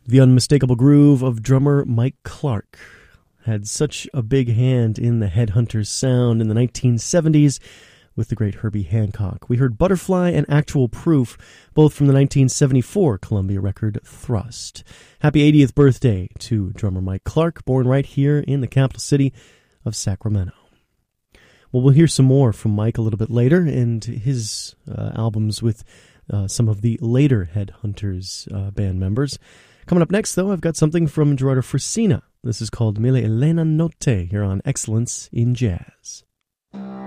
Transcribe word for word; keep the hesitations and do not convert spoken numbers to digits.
The unmistakable groove of drummer Mike Clark had such a big hand in the Headhunters sound in the nineteen seventies with the great Herbie Hancock. We heard Butterfly and Actual Proof, both from the nineteen seventy-four Columbia record Thrust. Happy eightieth birthday to drummer Mike Clark, born right here in the capital city of Sacramento. Well, we'll hear some more from Mike a little bit later and his uh, albums with uh, some of the later Headhunters uh, band members. Coming up next, though, I've got something from Gerardo Frisina. This is called Mille Elena Notte here on Excellence in Jazz.